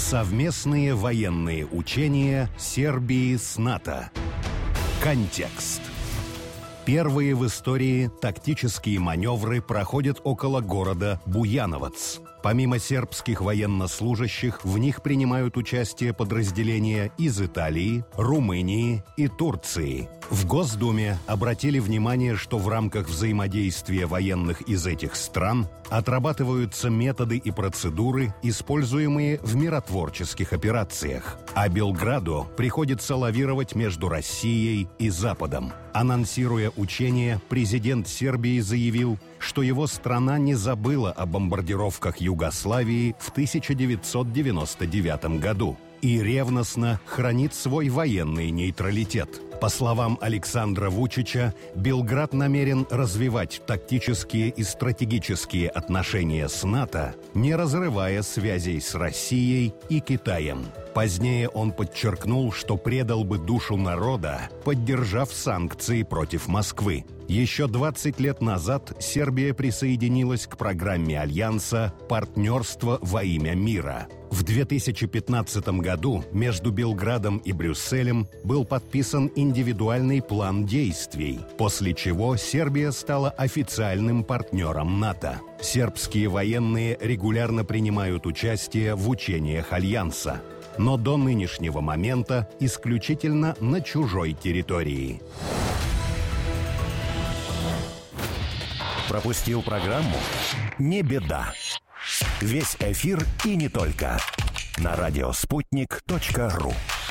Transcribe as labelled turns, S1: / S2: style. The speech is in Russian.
S1: Совместные военные учения Сербии с НАТО. Контекст. Первые в истории тактические маневры проходят около города Буяновац. Помимо сербских военнослужащих, в них принимают участие подразделения из Италии, Румынии и Турции. В Госдуме обратили внимание, что в рамках взаимодействия военных из этих стран отрабатываются методы и процедуры, используемые в миротворческих операциях. А Белграду приходится лавировать между Россией и Западом. Анонсируя учения, президент Сербии заявил, что его страна не забыла о бомбардировках Югославии в 1999 году и ревностно хранит свой военный нейтралитет. По словам Александра Вучича, Белград намерен развивать тактические и стратегические отношения с НАТО, не разрывая связей с Россией и Китаем. Позднее он подчеркнул, что предал бы душу народа, поддержав санкции против Москвы. Еще 20 лет назад Сербия присоединилась к программе Альянса «Партнерство во имя мира». В 2015 году между Белградом и Брюсселем был подписан индивидуальный план действий, после чего Сербия стала официальным партнером НАТО. Сербские военные регулярно принимают участие в учениях Альянса, но до нынешнего момента исключительно на чужой территории.
S2: Пропустил программу? Не беда. Весь эфир и не только на радиоспутник.ру.